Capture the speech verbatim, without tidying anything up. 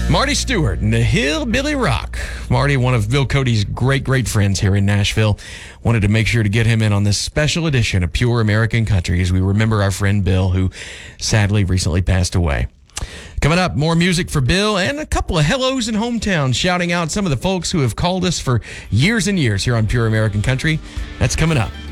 Marty Stewart and the Hillbilly Rock. Marty, one of Bill Cody's great, great friends here in Nashville. Wanted to make sure to get him in on this special edition of Pure American Country as we remember our friend Bill, who sadly recently passed away. Coming up, more music for Bill and a couple of hellos in hometown, shouting out some of the folks who have called us for years and years here on Pure American Country. That's coming up.